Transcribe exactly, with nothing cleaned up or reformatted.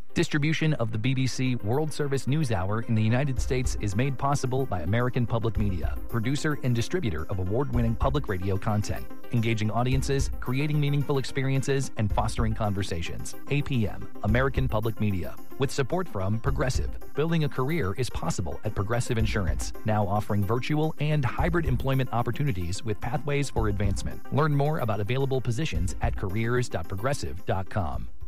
Distribution of the B B C World Service News Hour in the United States is made possible by American Public Media, producer and distributor of award-winning public radio content, engaging audiences, creating meaningful experiences, and fostering conversations. A P M, American Public Media, with support from Progressive. Building a career is possible at Progressive Insurance, now offering virtual and hybrid employment opportunities with pathways for advancement. Learn more about available positions at careers dot progressive dot com.